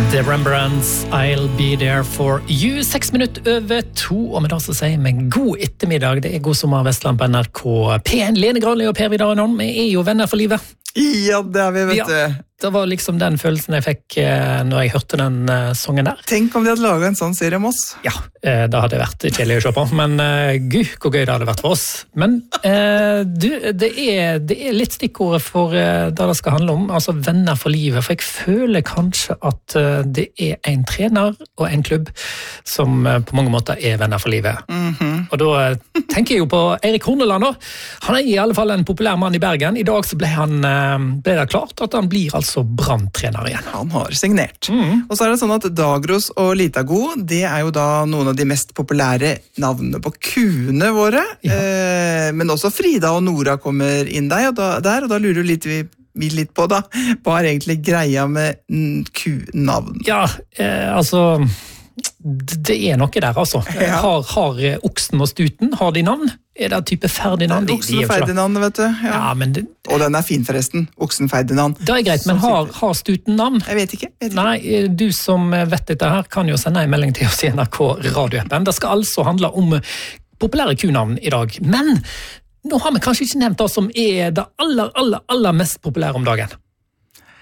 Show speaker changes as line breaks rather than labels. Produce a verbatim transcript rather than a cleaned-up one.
The Rembrandts, I'll be there for you. Seks minutter over to, og med det så sier vi god ettermiddag. Det er God sommer Vestland på N R K P en. Lene Granli og Per Vidar Anon, vi er jo venner for livet.
Ja, det er vi, vet du.
Ja, det var liksom den følelsen jeg fikk eh, når jeg hørte den eh, songen der.
Tenk om de hadde laget en sånn serie om oss.
Ja, eh, det hadde vært kjedelig å se på, men eh, gud, hvor gøy det hadde vært for oss. Men eh, du, det er, det er litt stikkordet for eh, det det skal handle om, altså venner for livet, for jeg føler kanskje at eh, det er en trener og en klubb som eh, på mange måter er venner for livet.
Mm-hmm.
Og da eh, tenker jeg jo på Erik Horneland da. Han er i alle fall en populær mann i Bergen. I dag så ble, han, eh, ble det klart at han blir altså så Brann-trener igjen.
Han har signert.
Mm.
Og så er det sånn at Dagros og Litago, det er jo da noen av de mest populære navnene på kuene våre. Ja. Eh, men også Frida og Nora kommer inn der, og da, der, og da lurer litt vi, vi litt på da. Hva er egentlig greia med kunavn?
Ja, eh, altså det er noe der altså.
Ja.
Har, har oksen og stuten, har de navn? Er det type Ferdinand?
Oksen og Ferdinand, vet du. Ja.
Ja, men det,
og den er fin forresten, oksen Ferdinand.
Det er greit, men har, har stuten navn?
Jeg vet ikke. Vet ikke.
Nei, du som vet dette her kan jo sende en melding til oss i N R K radioappen. Det skal altså handle om populære kunavn i dag, men nå har vi kanskje ikke nevnt det som er det aller, aller, aller mest populære om dagen.